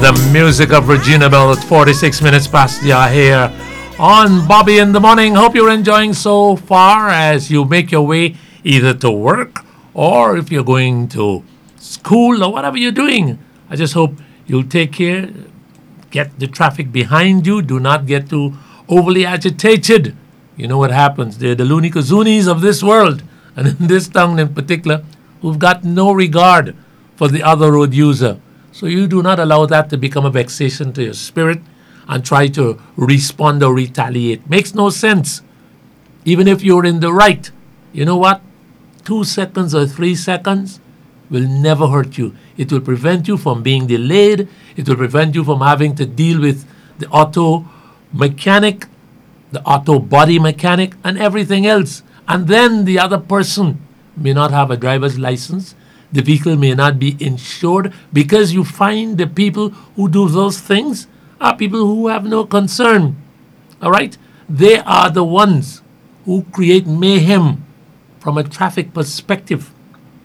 The music of Regina Bell at 46 minutes past the hour here on Bobby in the Morning. Hope you're enjoying so far as you make your way either to work or if you're going to school or whatever you're doing. I just hope you'll take care, get the traffic behind you, do not get too overly agitated. You know what happens. They're the loony kazoonies of this world, and in this town in particular, who've got no regard for the other road user. So you do not allow that to become a vexation to your spirit and try to respond or retaliate. Makes no sense. Even if you're in the right, you know what? 2 seconds or 3 seconds will never hurt you. It will prevent you from being delayed. It will prevent you from having to deal with the auto mechanic, the auto body mechanic, and everything else. And then the other person may not have a driver's license. The vehicle may not be insured because you find the people who do those things are people who have no concern. All right? They are the ones who create mayhem from a traffic perspective.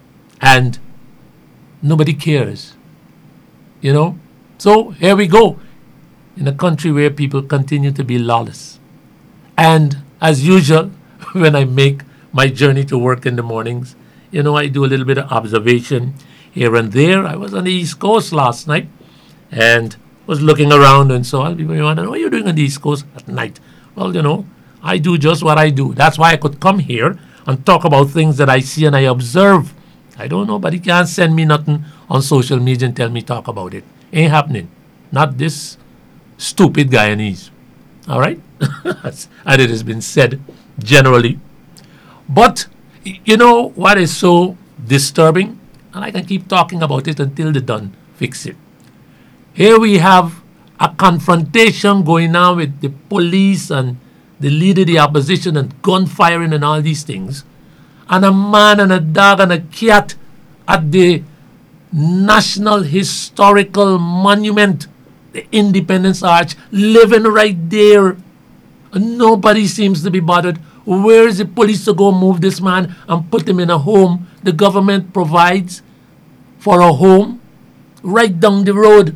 And nobody cares. You know? So here we go. In a country where people continue to be lawless. And as usual, when I make my journey to work in the mornings, you know, I do a little bit of observation here and there. I was on the East Coast last night and was looking around and so people wondering, what are you doing on the East Coast at night? Well, you know, I do just what I do. That's why I could come here and talk about things that I see and I observe. I don't know, but he can't send me nothing on social media and tell me talk about it. Ain't happening. Not this stupid Guyanese. All right? And it has been said generally. But you know what is so disturbing? And I can keep talking about it until the done fix it. Here we have a confrontation going on with the police and the leader of the opposition and gunfiring and all these things. And a man and a dog and a cat at the National Historical Monument, the Independence Arch, living right there. And nobody seems to be bothered. Where is the police to go move this man and put him in a home the government provides for a home right down the road?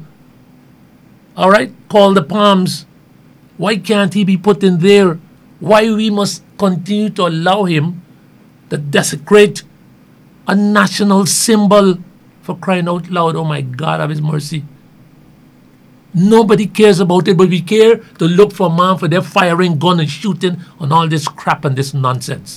All right, call the Palms. Why can't he be put in there? Why we must continue to allow him to desecrate a national symbol, for crying out loud? Oh my God, have his mercy. Nobody cares about it, but we care to look for man for their firing gun and shooting and all this crap and this nonsense.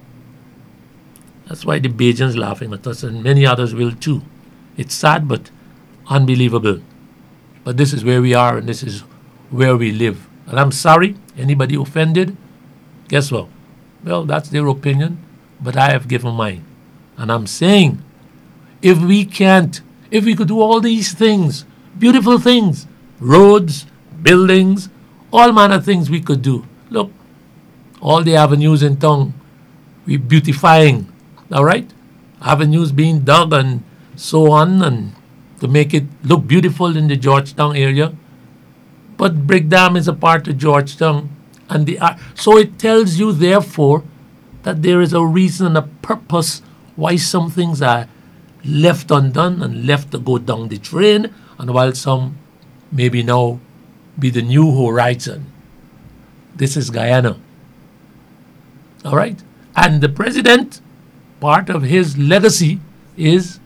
That's why the Bajans laughing at us and many others will too. It's sad but unbelievable. But this is where we are and this is where we live. And I'm sorry, anybody offended, guess what? Well, that's their opinion, but I have given mine. And I'm saying, if we could do all these things, beautiful things, roads, buildings, all manner of things we could do. Look, all the avenues in town, we're beautifying, all right? Avenues being dug and so on, and to make it look beautiful in the Georgetown area. But Brick Dam is a part of Georgetown. And so it tells you, therefore, that there is a reason and a purpose why some things are left undone and left to go down the drain, and while some maybe now be the new horizon. This is Guyana. All right? And the president, part of his legacy is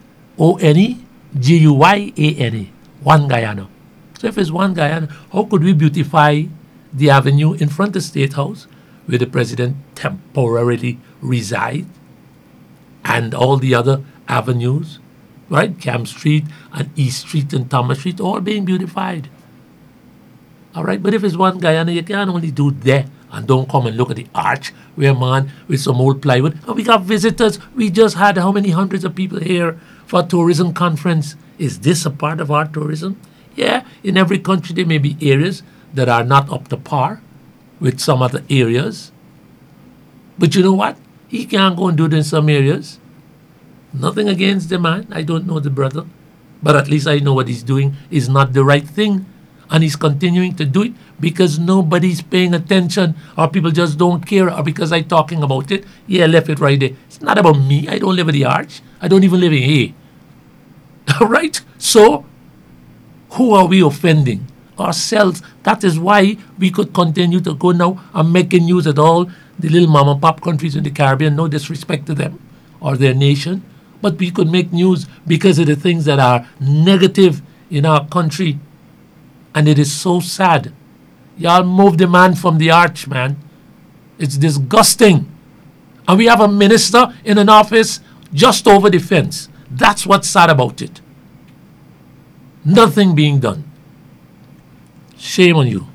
ONEGUYANA, One Guyana. So if it's One Guyana, how could we beautify the avenue in front of State House where the president temporarily resides and all the other avenues, right? Camp Street and East Street and Thomas Street, all being beautified. All right, but if it's One Guyana, you can't only do there and don't come and look at the arch where man with some old plywood. And we got visitors. We just had how many hundreds of people here for a tourism conference. Is this a part of our tourism? Yeah, in every country there may be areas that are not up to par with some other areas. But you know what? He can't go and do it in some areas. Nothing against the man. I don't know the brother. But at least I know what he's doing is not the right thing. And he's continuing to do it because nobody's paying attention or people just don't care or because I'm talking about it. Yeah, I left it right there. It's not about me. I don't live at the arch. I don't even live in here. All right? So, Who are we offending? Ourselves. That is why we could continue to go now and making news at all the little mom and pop countries in the Caribbean. No disrespect to them or their nation. But we could make news because of the things that are negative in our country. And it is so sad. Y'all move the man from the arch, man. It's disgusting. And we have a minister in an office just over the fence. That's what's sad about it. Nothing being done. Shame on you.